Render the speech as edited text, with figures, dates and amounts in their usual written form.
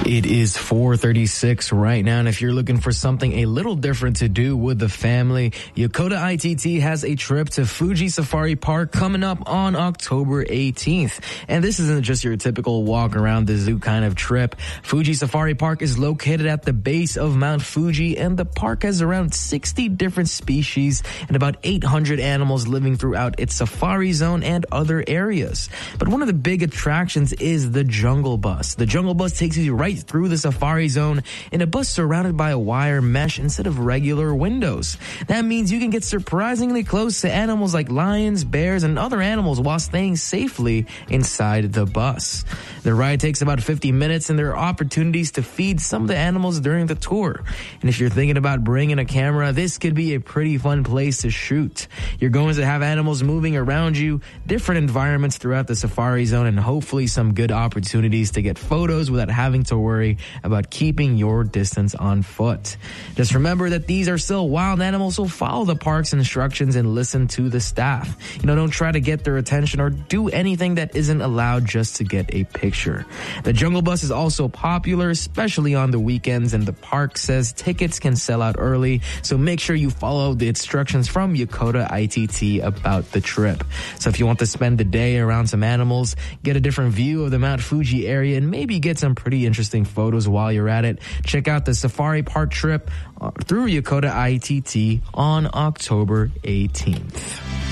It is 4:36 right now, and if you're looking for something a little different to do with the family, Yokota ITT has a trip to Fuji Safari Park coming up on October 18th. And this isn't just your typical walk around the zoo kind of trip. Fuji Safari Park is located at the base of Mount Fuji, and the park has around 60 different species and about 800 animals living throughout its safari zone and other areas. But one of the big attractions is the Jungle Bus. The Jungle Bus takes you right through the safari zone in a bus surrounded by a wire mesh instead of regular windows. That means you can get surprisingly close to animals like lions, bears, and other animals while staying safely inside the bus. The ride takes about 50 minutes, and there are opportunities to feed some of the animals during the tour. And if you're thinking about bringing a camera, this could be a pretty fun place to shoot. You're going to have animals moving around you, different environments throughout the safari zone, and hopefully some good opportunities to get photos without having to worry about keeping your distance on foot. Just remember that these are still wild animals, so follow the park's instructions and listen to the staff. Don't try to get their attention or do anything that isn't allowed just to get a picture. The Jungle Bus is also popular, especially on the weekends, and the park says tickets can sell out early, so make sure you follow the instructions from Yokota ITT about the trip. So if you want to spend the day around some animals, get a different view of the Mount Fuji area, and maybe get some pretty interesting photos while you're at it, check out the Safari Park trip through Yokota ITT on October 18th.